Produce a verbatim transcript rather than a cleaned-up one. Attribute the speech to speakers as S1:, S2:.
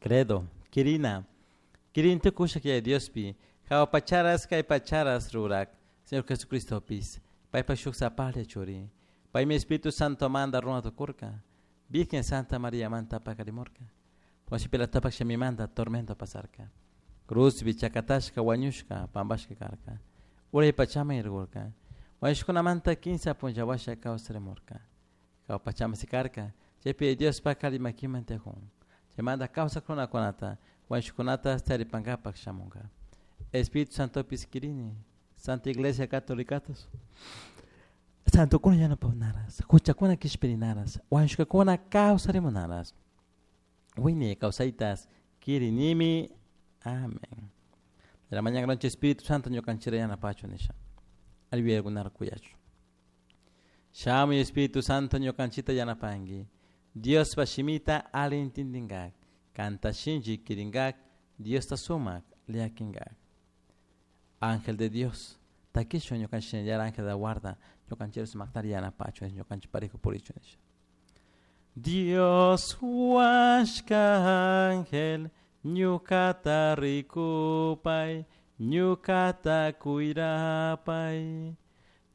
S1: Credo, Kirina, Kirin te kusha que Dios pi, kao pacharas kai pacharas rurak, Señor Jesucristo pis, pai pa shuk sapale chori, pai mi Espíritu Santo manda runa to kurka, Virgen Santa María manta pa kalimorka, pues pela tapak mi manda tormento pasarka, cruz bichakatashka wanyushka pambashka karka, ure pachama irgurka, wanyushkuna manta quince punjawasha kao seremorka, kao pachama sikarka, jepi Dios pa kalimakimante hun. Llamada causa crona conata, Juan stari pangapak shamunga. Espíritu Santo Pisquirini, Santa Iglesia Católica. Santo Cuna ya no paunaras, Jucha Cuna Kishperinaras, Juan Cuna causa remonaras. Winnie causaitas, Kirinimi, Amén. De la mañana noche Espíritu Santo yo canchera ya na pacho nisha. Alivia alguna cuyacho. Shami Espíritu Santo yo canchita ya na pangi. Dios Pashimita alintindingak, canta shinji kiringak, Dios tasumak leakingak. Ángel de Dios, takisho yo canchen ya ángel de guarda, yo canchero se mactariana pacho, yo canch parejo por eso. Dios huashka ángel, nyukata rikupai, nyukata kuirapai,